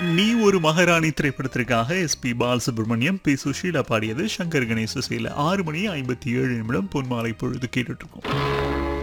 நீ ஒரு மகாராணி திரைப்படத்திற்காக எஸ்பி பாலசுப்ரமணியம் பி சுஷீலா பாடியது. சங்கர் கணேச இசையில் 6 மணி 57 நிமிடம் பொன்மாலை பொழுது கேட்டுட்டு இருக்கோம்.